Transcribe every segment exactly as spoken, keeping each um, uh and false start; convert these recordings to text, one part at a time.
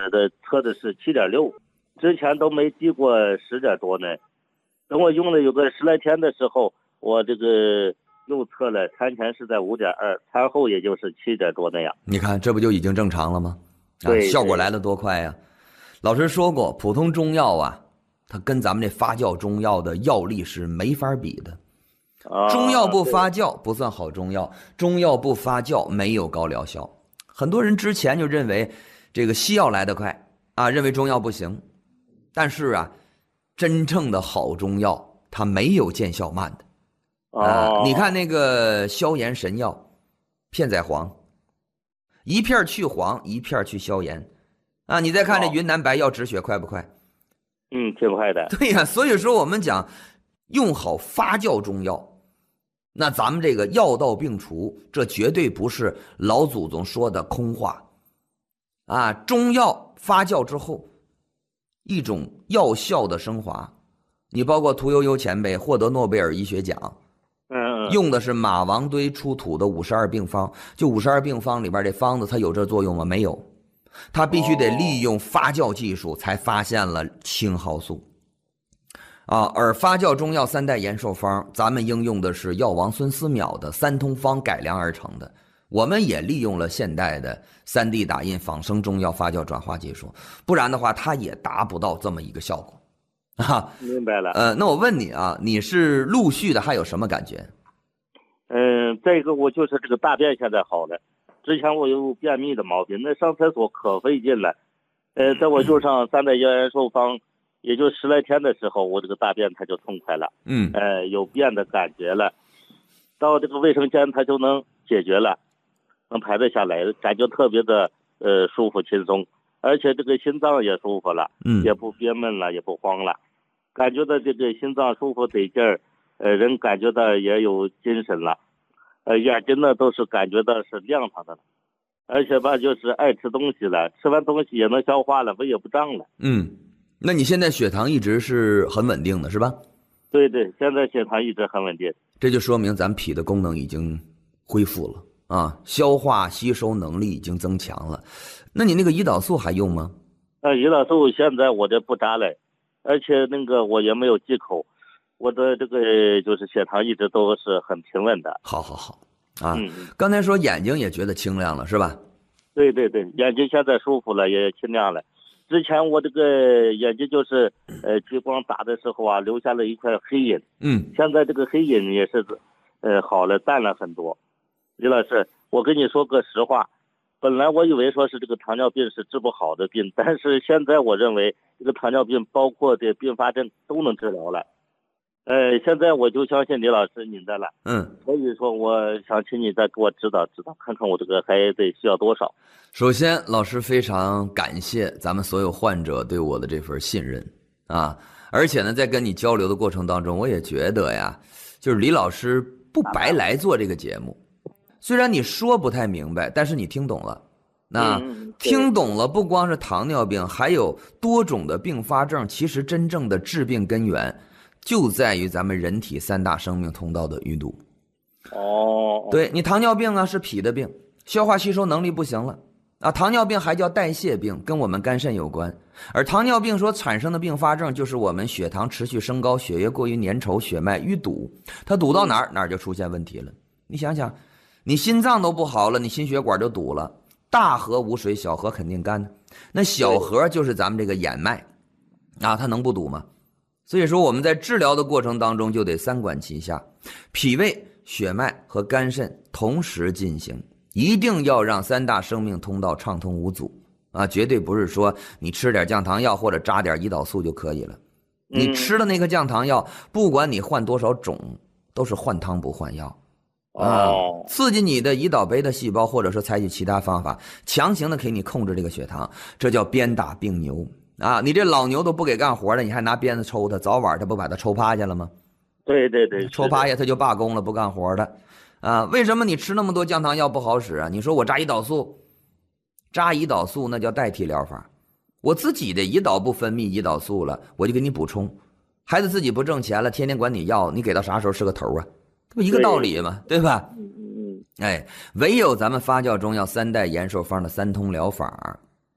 的测的是七点六，之前都没低过十点多呢。等我用了有个十来天的时候，我这个又测了，餐前是在五点二，餐后也就是七点多那样。 你看，这不就已经正常了吗？啊， 对， 效果来得多快呀！老师说过，普通中药啊，它跟咱们这发酵中药的药力是没法比的。 啊、 中药不发酵不算好中药，中药不发酵没有高疗效。很多人之前就认为这个西药来得快啊，认为中药不行。但是啊，真正的好中药它没有见效慢的啊。你看那个消炎神药片仔癀，一片去黄，一片去消炎啊。你再看这云南白药止血快不快？ 嗯，挺快的。 对呀，所以说我们讲用好发酵中药，那咱们这个药到病除，这绝对不是老祖宗说的空话啊。中药发酵之后，一种药效的升华，你包括屠呦呦前辈获得诺贝尔医学奖， 嗯， 用的是马王堆出土的五十二病方，就五十二病方里边这方子，它有这作用吗？没有，它必须得利用发酵技术才发现了青蒿素。啊，而发酵中药三代延寿方，咱们应用的是药王孙思邈的三通方改良而成的。我们也利用了现代的 三 D 打印仿生中药发酵转化技术，不然的话，它也达不到这么一个效果。啊， 明白了。 呃，那我问你啊，你是陆续的还有什么感觉？ 嗯，再一个我就是这个大便现在好了，之前我有便秘的毛病，那上厕所可费劲了。呃，在我用上三代延寿方。也就十来天的时候，我这个大便它就痛快了， 嗯， 呃，有便的感觉了，到这个卫生间它就能解决了，能排得下来，感觉特别的呃舒服轻松，而且这个心脏也舒服了， 嗯， 也不憋闷了，也不慌了，感觉到这个心脏舒服得劲儿，呃，人感觉到也有精神了，呃，眼睛呢都是感觉到是亮堂的了，而且吧就是爱吃东西了，吃完东西也能消化了，胃也不胀了， 嗯。那你现在血糖一直是很稳定的，是吧？ 对对，现在血糖一直很稳定。 这就说明咱脾的功能已经恢复了啊，消化吸收能力已经增强了。那你那个胰岛素还用吗？ 呃，胰岛素现在我这不扎了，而且那个我也没有忌口，我的这个就是血糖一直都是很平稳的。 好好好啊， 嗯， 刚才说眼睛也觉得清亮了，是吧？ 对对对，眼睛现在舒服了，也清亮了。之前我这个眼睛就是呃激光打的时候啊，留下了一块黑影。 嗯， 现在这个黑影也是呃好了，淡了很多。李老师，我跟你说个实话，本来我以为说是这个糖尿病是治不好的病，但是现在我认为这个糖尿病包括的并发症都能治疗了。呃，现在我就相信李老师您的了。 嗯， 所以说我想请你再给我指导指导，看看我这个还得需要多少。 首先，老师非常感谢咱们所有患者对我的这份信任啊！而且呢，在跟你交流的过程当中，我也觉得呀，就是李老师不白来做这个节目。虽然你说不太明白，但是你听懂了。那听懂了，不光是糖尿病，还有多种的并发症。其实真正的致病根源就在于咱们人体三大生命通道的淤堵。 哦， 对，你糖尿病啊是脾的病，消化吸收能力不行了。啊，糖尿病还叫代谢病，跟我们肝肾有关。而糖尿病所产生的并发症，就是我们血糖持续升高，血液过于粘稠，血脉淤堵，它堵到哪儿，哪儿就出现问题了。你想想，你心脏都不好了，你心血管就堵了。大河无水，小河肯定干呢。那小河就是咱们这个眼脉，啊，它能不堵吗？所以说我们在治疗的过程当中，就得三管齐下，脾胃、血脉和肝肾同时进行。一定要让三大生命通道畅通无阻啊！绝对不是说你吃点降糖药或者扎点胰岛素就可以了。你吃的那个降糖药，不管你换多少种，都是换汤不换药啊！刺激你的胰岛贝塔细胞，或者说采取其他方法，强行的给你控制这个血糖，这叫鞭打病牛啊！你这老牛都不给干活了，你还拿鞭子抽它，早晚它不把它抽趴下了吗？ 对对对， 抽趴下它就罢工了，不干活的。啊，为什么你吃那么多降糖药不好使啊？你说我扎胰岛素，扎胰岛素那叫代替疗法，我自己的胰岛不分泌胰岛素了，我就给你补充。孩子自己不挣钱了，天天管你要，你给到啥时候是个头啊？这不一个道理吗？ 对, 对吧？嗯嗯。哎，唯有咱们发酵中药三代延寿方的三通疗法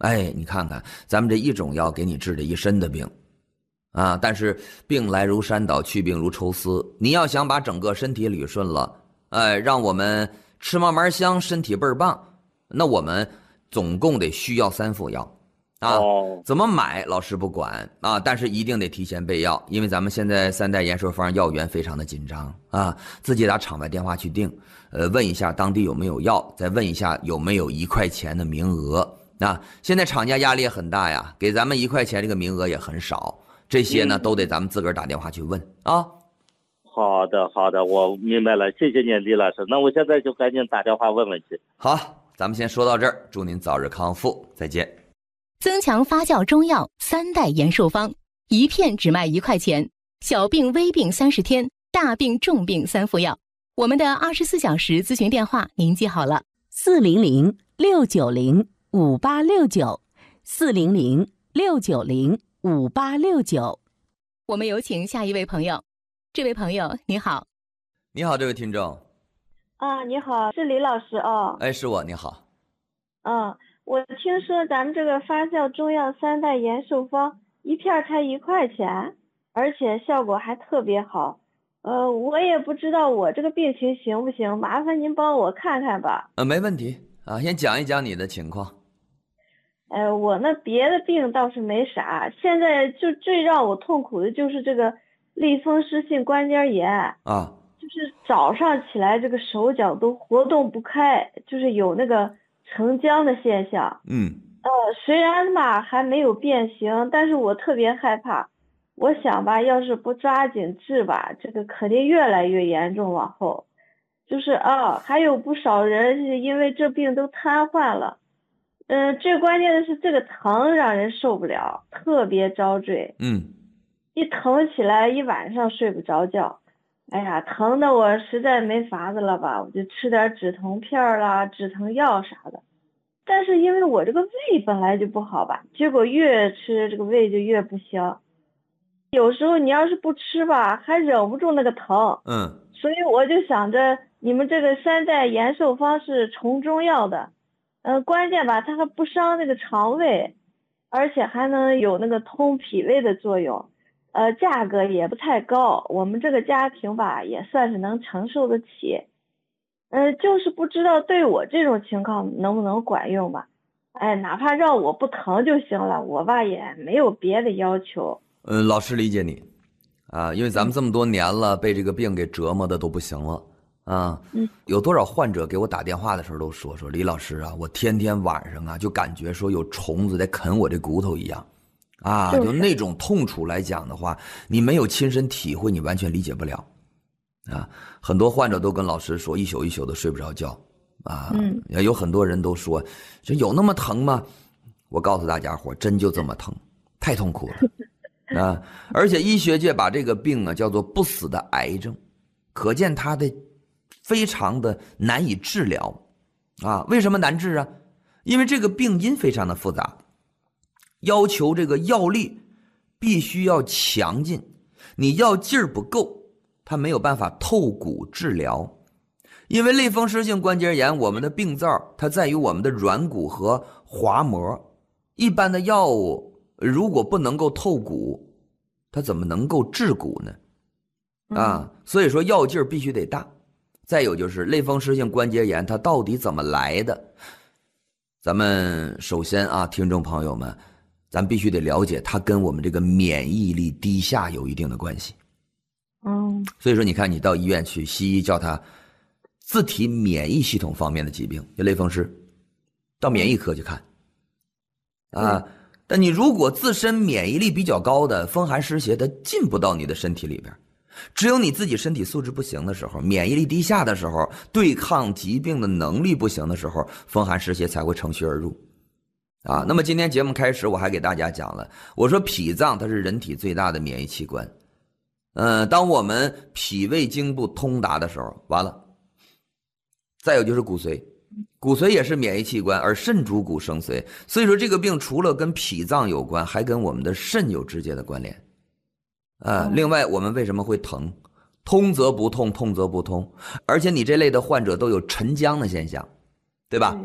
哎，你看看，咱们这一种药给你治这一身的病，啊，但是病来如山倒，去病如抽丝。你要想把整个身体捋顺了，哎，让我们吃嘛嘛香，身体倍儿棒，那我们总共得需要三副药，啊， 哦， 怎么买老师不管啊，但是一定得提前备药，因为咱们现在三代延寿方药源非常的紧张啊，自己打场外电话去订，呃，问一下当地有没有药，再问一下有没有一块钱的名额。啊，现在厂家压力也很大呀，给咱们一块钱这个名额也很少，这些呢、嗯、都得咱们自个儿打电话去问啊。 好的，好的，我明白了，谢谢您，李老师。那我现在就赶紧打电话问问去。 好，咱们先说到这儿，祝您早日康复，再见。 增强发酵中药三代延寿方，一片只卖一块钱，小病微病三十天，大病重病三副药。我们的二十四小时咨询电话您记好了： 四零零六九零五八六九，四零零六九零五八六九。 我们有请下一位朋友。这位朋友你好。 你好，这位听众。 啊，你好，是李老师哦。 哎，是我，你好。 嗯，我听说咱们这个发酵中药三代延寿方一片才一块钱，而且效果还特别好。呃，我也不知道我这个病情行不行，麻烦您帮我看看吧。 呃，没问题啊，先讲一讲你的情况。 呃，我那别的病倒是没啥，现在就最让我痛苦的就是这个类风湿性关节炎啊， 就是早上起来这个手脚都活动不开，就是有那个成浆的现象。 嗯， 呃，虽然吧还没有变形，但是我特别害怕。我想吧，要是不抓紧治吧，这个肯定越来越严重。往后，就是啊，还有不少人是因为这病都瘫痪了。嗯，最关键的是这个疼让人受不了，特别遭罪。 嗯， 一疼起来一晚上睡不着觉。哎呀，疼的我实在没法子了吧，我就吃点止疼片啦、止疼药啥的。但是因为我这个胃本来就不好吧，结果越吃这个胃就越不行。有时候你要是不吃吧，还忍不住那个疼。 嗯， 所以我就想着你们这个三代延寿方是从中药的。呃，关键吧，它还不伤那个肠胃，而且还能有那个通脾胃的作用，呃，价格也不太高，我们这个家庭吧也算是能承受得起，呃，就是不知道对我这种情况能不能管用吧？哎，哪怕让我不疼就行了，我吧也没有别的要求。 嗯，老师理解你，啊，因为咱们这么多年了，被这个病给折磨的都不行了。啊， 嗯， 有多少患者给我打电话的时候都说说李老师啊，我天天晚上啊就感觉说有虫子在啃我这骨头一样，啊，就那种痛楚来讲的话，你没有亲身体会，你完全理解不了，啊，很多患者都跟老师说一宿一宿的睡不着觉，啊， 嗯， 有很多人都说这有那么疼吗？我告诉大家伙，真就这么疼，太痛苦了，啊，而且医学界把这个病啊叫做不死的癌症，可见它的非常的难以治疗啊！为什么难治啊？因为这个病因非常的复杂，要求这个药力必须要强劲，你药劲儿不够，它没有办法透骨治疗。因为类风湿性关节炎，我们的病灶它在于我们的软骨和滑膜，一般的药物如果不能够透骨，它怎么能够治骨呢？啊，所以说药劲儿必须得大。再有就是类风湿性关节炎它到底怎么来的，咱们首先啊听众朋友们，咱必须得了解它跟我们这个免疫力低下有一定的关系。 嗯， 所以说你看你到医院去，西医叫它自体免疫系统方面的疾病就类风湿，到免疫科去看啊，但你如果自身免疫力比较高的风寒湿邪它进不到你的身体里边，只有你自己身体素质不行的时候，免疫力低下的时候，对抗疾病的能力不行的时候，风寒湿邪才会乘虚而入啊。那么今天节目开始我还给大家讲了，我说脾脏它是人体最大的免疫器官，嗯，当我们脾胃经不通达的时候，完了。再有就是骨髓，骨髓也是免疫器官，而肾主骨生髓，所以说这个病除了跟脾脏有关，还跟我们的肾有直接的关联啊。另外我们为什么会疼？通则不痛，痛则不通，而且你这类的患者都有沉僵的现象，对吧？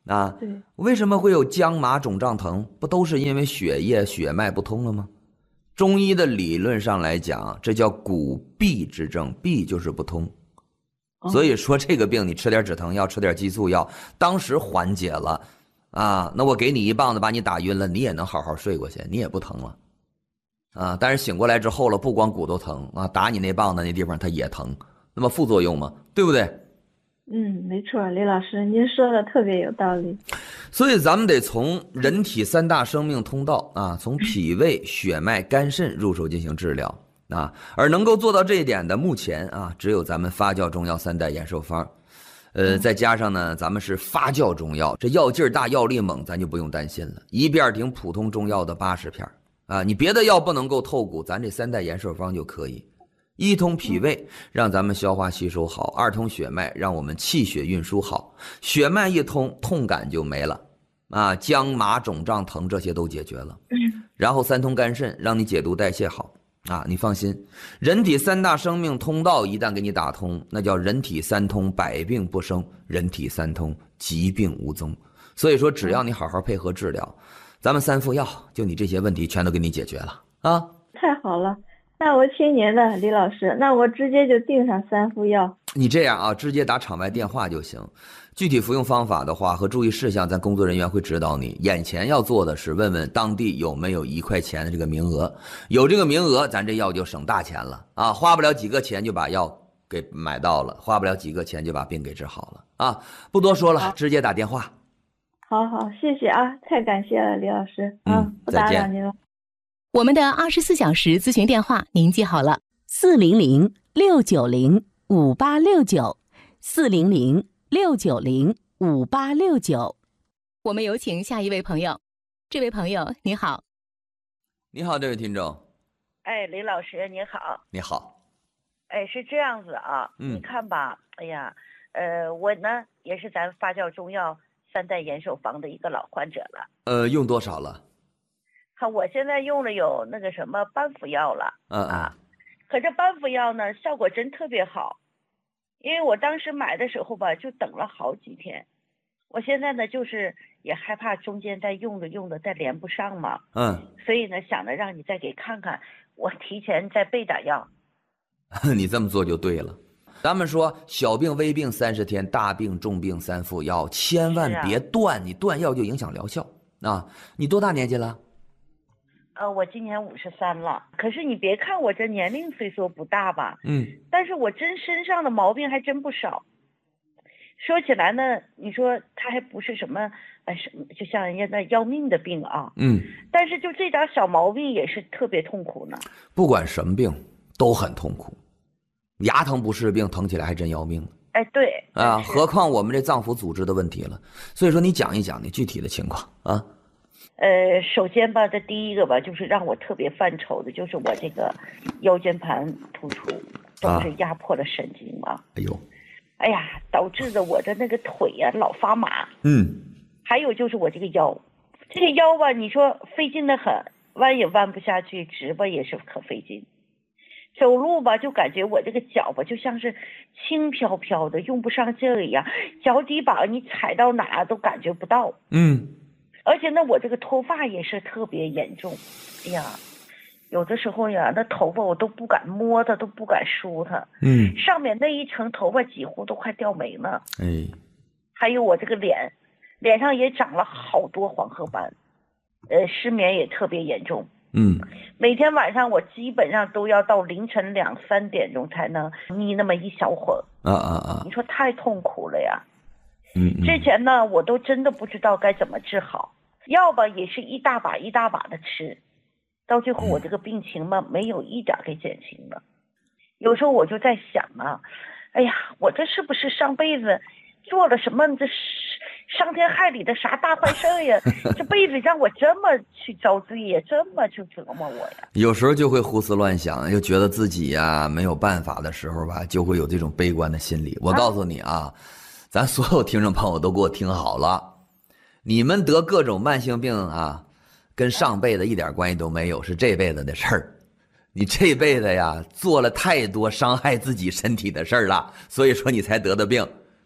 啊， 对， 为什么会有僵麻肿胀疼？不都是因为血液血脉不通了吗？中医的理论上来讲，这叫骨闭之症，闭就是不通。所以说这个病你吃点止疼药，吃点激素药，当时缓解了啊，那我给你一棒子把你打晕了，你也能好好睡过去，你也不疼了啊。但是醒过来之后了，不光骨头疼啊，打你那棒子那地方它也疼，那么副作用嘛，对不对？ 嗯，没错，李老师您说的特别有道理。 所以咱们得从人体三大生命通道啊，从脾胃、血脉、肝肾入手进行治疗啊。而能够做到这一点的，目前啊，只有咱们发酵中药三代延寿方。呃，再加上呢，咱们是发酵中药，这药劲儿大、药力猛，咱就不用担心了。一片顶普通中药的八十片啊，你别的药不能够透骨，咱这三代延寿方就可以。一通脾胃，让咱们消化吸收好；二通血脉，让我们气血运输好。血脉一通，痛感就没了啊，僵麻肿胀疼这些都解决了。然后三通肝肾，让你解毒代谢好啊。你放心，人体三大生命通道一旦给你打通，那叫人体三通，百病不生；人体三通，疾病无踪。所以说，只要你好好配合治疗，咱们三副药，就你这些问题全都给你解决了啊！ 太好了。那我听您的，李老师，那我直接就订上三副药。 你这样啊，直接打场外电话就行。具体服用方法的话和注意事项，咱工作人员会指导你。眼前要做的是问问当地有没有一块钱的这个名额，有这个名额，咱这药就省大钱了啊！花不了几个钱就把药给买到了，花不了几个钱就把病给治好了啊！不多说了，直接打电话。 好好，谢谢啊，太感谢了，李老师。 嗯， 啊、不打扰您了。 我们的二十四小时咨询电话您记好了： 四零零六九零五八六九，四零零六九零五八六九。 我们有请下一位朋友。这位朋友你好。 你好，这位听众。 哎，李老师你好。 你好。 哎，是这样子啊， 嗯、 你看吧，哎呀，呃，我呢也是咱发酵中药三代延寿方的一个老患者了。 呃，用多少了？ 看我现在用了有那个什么半服药了， 嗯嗯、 啊，可这半服药呢效果真特别好，因为我当时买的时候吧就等了好几天，我现在呢就是也害怕中间再用着用着再连不上嘛， 嗯， 所以呢想着让你再给看看，我提前再备点药。 你这么做就对了。咱们说小病微病三十天，大病重病三副药，千万别断，啊、你断药就影响疗效啊！你多大年纪了？ 呃，我今年五十三了，可是你别看我这年龄虽说不大吧， 嗯， 但是我真身上的毛病还真不少。说起来呢，你说他还不是什么，呃，什么就像人家那要命的病啊， 嗯， 但是就这点小毛病也是特别痛苦呢。 不管什么病都很痛苦，牙疼不是病，疼起来还真要命。 哎，对啊，何况我们这脏腑组织的问题了。所以说，你讲一讲你具体的情况啊。 呃，首先吧，这第一个吧，就是让我特别犯愁的，就是我这个腰间盘突出都是压迫了神经嘛。啊、 哎呦， 哎呀，导致的我的那个腿呀、啊、老发麻。 嗯。 还有就是我这个腰，这个腰吧，你说费劲的很，弯也弯不下去，直吧也是可费劲。走路吧，就感觉我这个脚吧，就像是轻飘飘的，用不上劲儿一样，脚底板你踩到哪都感觉不到。 嗯。 而且呢，我这个脱发也是特别严重，哎呀，有的时候呀，那头发我都不敢摸它，都不敢梳它， 嗯， 上面那一层头发几乎都快掉没了， 哎， 还有我这个脸，脸上也长了好多黄褐斑，呃，失眠也特别严重， 嗯， 每天晚上我基本上都要到凌晨两三点钟才能眯那么一小会儿， 啊啊啊， 你说太痛苦了呀。 嗯， 之前呢，我都真的不知道该怎么治好，药吧也是一大把一大把的吃，到最后我这个病情嘛，没有一点给减轻了。有时候我就在想啊，哎呀，我这是不是上辈子做了什么这伤天害理的啥大坏事呀？这辈子让我这么去遭罪呀，这么去折磨我呀？ 有时候就会胡思乱想，又觉得自己呀没有办法的时候吧，就会有这种悲观的心理。我告诉你啊。啊咱所有听众朋友都给我听好了，你们得各种慢性病啊，跟上辈子一点关系都没有，是这辈子的事儿。你这辈子呀做了太多伤害自己身体的事儿了，所以说你才得的病。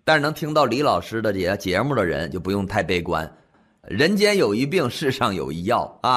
但是能听到李老师的节节目的人就不用太悲观，人间有一病，世上有一药啊。